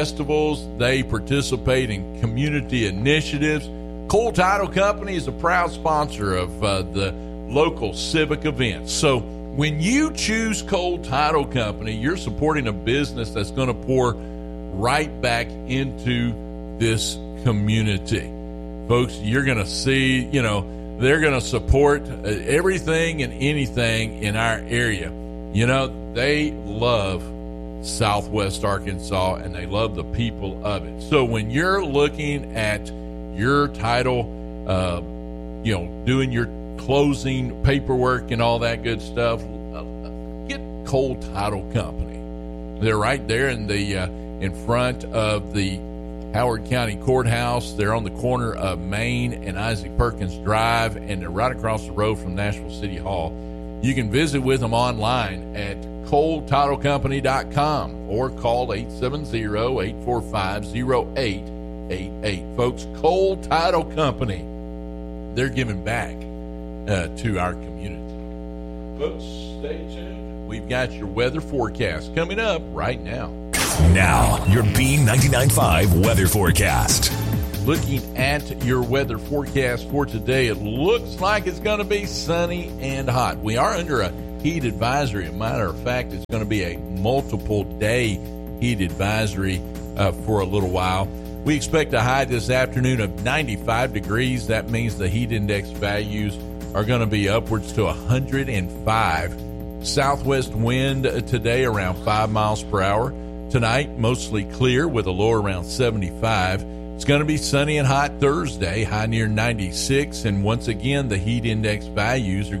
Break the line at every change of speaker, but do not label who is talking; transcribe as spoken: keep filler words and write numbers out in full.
festivals. They participate in community initiatives. Cole Title Company is a proud sponsor of uh, the local civic events. So when you choose Cole Title Company, you're supporting a business that's going to pour right back into this community. Folks, you're going to see, you know, they're going to support uh, everything and anything in our area. You know, they love Southwest Arkansas, and they love the people of it. So when you're looking at your title, uh, you know, doing your closing paperwork and all that good stuff, uh, get Cole Title Company. They're right there in the uh, in front of the Howard County Courthouse. They're on the corner of Main and Isaac Perkins Drive, and they're right across the road from Nashville City Hall. You can visit with them online at cole title company dot com or call eight seven zero, eight four five, zero eight eight eight. Folks, Cole Title Company, they're giving back uh, to our community. Folks, stay tuned. We've got your weather forecast coming up right now.
Now, your B ninety-nine point five weather forecast.
Looking at your weather forecast for today, it looks like it's going to be sunny and hot. We are under a heat advisory. As a matter of fact, it's going to be a multiple day heat advisory uh, for a little while. We expect a high this afternoon of ninety-five degrees. That means the heat index values are going to be upwards to one hundred five. Southwest wind today around five miles per hour. Tonight, mostly clear with a low around seventy-five. It's going to be sunny and hot Thursday, high near ninety-six. And once again, the heat index values are